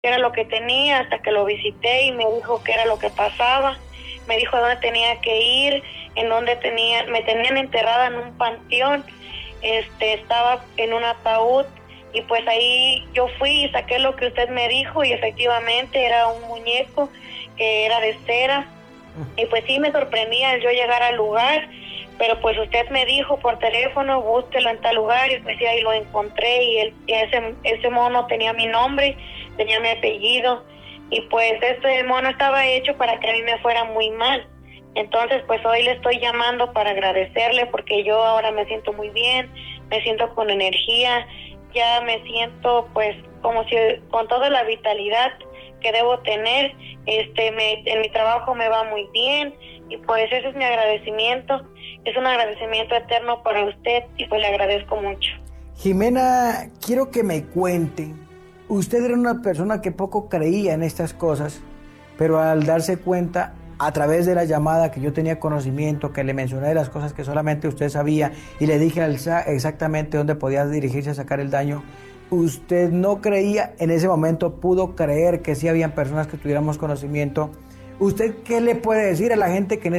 qué era lo que tenía hasta que lo visité y me dijo qué era lo que pasaba. Me dijo dónde tenía que ir, en dónde me tenían enterrada en un panteón, estaba en un ataúd y pues ahí yo fui y saqué lo que usted me dijo y efectivamente era un muñeco que era de cera y pues sí me sorprendía el yo llegar al lugar, pero pues usted me dijo por teléfono búsquelo en tal lugar y pues sí ahí lo encontré y ese mono tenía mi nombre, tenía mi apellido y pues ese mono estaba hecho para que a mí me fuera muy mal. Entonces pues hoy le estoy llamando para agradecerle porque yo ahora me siento muy bien, me siento con energía, ya me siento pues como si con toda la vitalidad que debo tener, en mi trabajo me va muy bien y pues ese es mi agradecimiento, es un agradecimiento eterno para usted y pues le agradezco mucho. Jimena, quiero que me cuente, usted era una persona que poco creía en estas cosas, pero al darse cuenta a través de la llamada que yo tenía conocimiento, que le mencioné de las cosas que solamente usted sabía y le dije exactamente dónde podía dirigirse a sacar el daño, usted no creía, en ese momento pudo creer que sí habían personas que tuviéramos conocimiento. ¿Usted qué le puede decir a la gente que en